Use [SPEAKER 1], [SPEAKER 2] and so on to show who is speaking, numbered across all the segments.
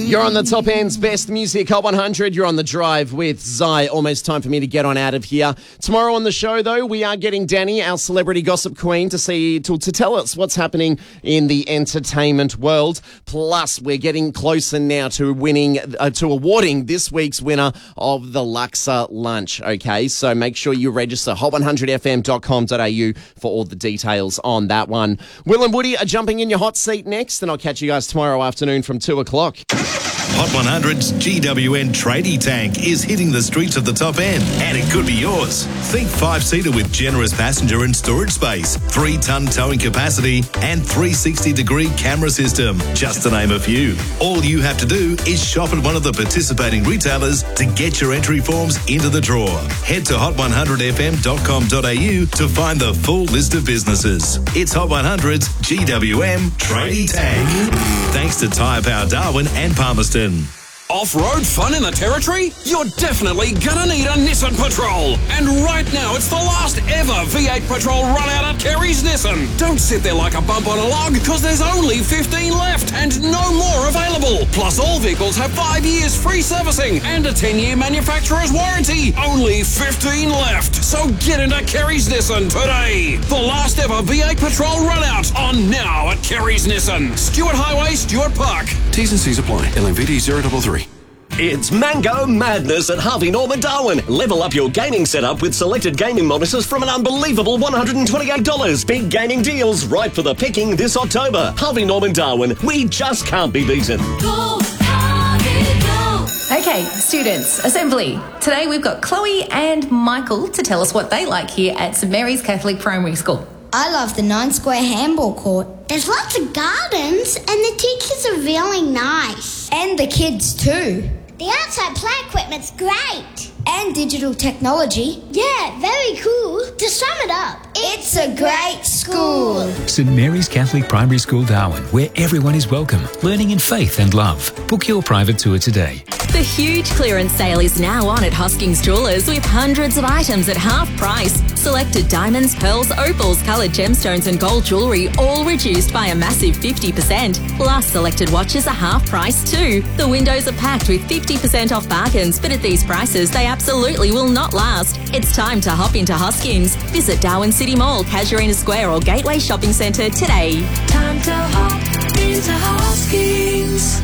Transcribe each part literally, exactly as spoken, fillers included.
[SPEAKER 1] You're on the Top End's Best Music Hot one hundred. You're on the drive with Zai. Almost time for me to get on out of here. Tomorrow on the show, though, we are getting Danny, our celebrity gossip queen, to see to, to tell us what's happening in the entertainment world. Plus, we're getting closer now to winning, uh, to awarding this week's winner of the Luxor lunch. Okay, so make sure you register hot one hundred f m dot com dot a u for all the details on that one. Will and Woody are jumping in your hot seat next, and I'll catch you guys tomorrow afternoon from two o'clock.
[SPEAKER 2] Hot one hundred's G W N tradie tank is hitting the streets of the Top End, and it could be yours. Think five-seater with generous passenger and storage space, three-ton towing capacity, and three sixty degree camera system, just to name a few. All you have to do is shop at one of the participating retailers to get your entry forms into the draw. Head to hot one hundred f m dot com dot a u to find the full list of businesses. It's Hot one hundred's G W M tradie tank. Thanks to Tyre Power Darwin and Palmerston.
[SPEAKER 3] Off-road fun in the Territory? You're definitely gonna need a Nissan Patrol. And right now, it's the last ever V eight Patrol run out at Kerry's Nissan. Don't sit there like a bump on a log, because there's only fifteen left and no more available. Plus, all vehicles have five years free servicing and a ten-year manufacturer's warranty. Only fifteen left. So get into Kerry's Nissan today. The last ever V eight Patrol run out on now at Kerry's Nissan. Stewart Highway, Stewart Park. T's and C's apply. L M V D zero three three.
[SPEAKER 4] It's Mango Madness at Harvey Norman Darwin. Level up your gaming setup with selected gaming monitors from an unbelievable one hundred twenty-eight dollars. Big gaming deals right for the picking this October. Harvey Norman Darwin. We just can't be beaten.
[SPEAKER 5] Go, Harvey, go. Okay, students, assembly. Today we've got Chloe and Michael to tell us what they like here at St Mary's Catholic Primary School.
[SPEAKER 6] I love the nine-square handball court.
[SPEAKER 7] There's lots of gardens and the teachers are really nice.
[SPEAKER 6] And the kids too.
[SPEAKER 7] The outside play equipment's great.
[SPEAKER 6] And digital technology.
[SPEAKER 7] Yeah, very cool. To sum it up,
[SPEAKER 6] it's a great school.
[SPEAKER 8] St Mary's Catholic Primary School, Darwin, where everyone is welcome, learning in faith and love. Book your private tour today.
[SPEAKER 9] The huge clearance sale is now on at Hoskings Jewellers with hundreds of items at half price. Selected diamonds, pearls, opals, coloured gemstones and gold jewellery all reduced by a massive fifty percent. Plus, selected watches are half price too. The windows are packed with fifty percent off bargains, but at these prices, they absolutely will not last. It's time to hop into Hoskings. Visit Darwin City Mall, Casuarina Square or Gateway Shopping Centre today.
[SPEAKER 5] Time to hop into Hoskings.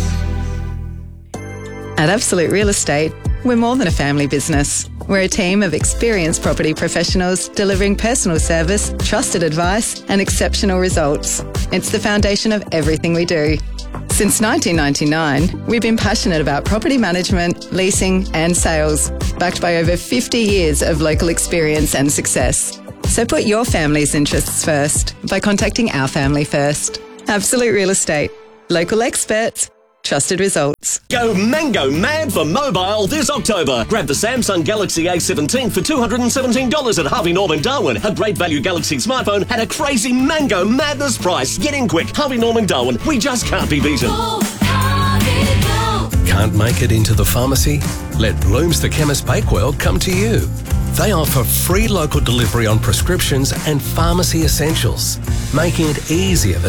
[SPEAKER 10] At Absolute Real Estate, we're more than a family business. We're a team of experienced property professionals delivering personal service, trusted advice, and exceptional results. It's the foundation of everything we do. Since nineteen ninety-nine, we've been passionate about property management, leasing, and sales, backed by over fifty years of local experience and success. So put your family's interests first by contacting our family first. Absolute Real Estate. Local experts. Trusted results.
[SPEAKER 4] Go mango mad for mobile this October. Grab the Samsung Galaxy A seventeen for two hundred seventeen dollars at Harvey Norman Darwin. A great value Galaxy smartphone at a crazy mango madness price. Get in quick. Harvey Norman Darwin. We just can't be beaten.
[SPEAKER 5] Go, Harvey, go.
[SPEAKER 11] Can't make it into the pharmacy? Let Blooms the Chemist Bakewell come to you. They offer free local delivery on prescriptions and pharmacy essentials, making it easier than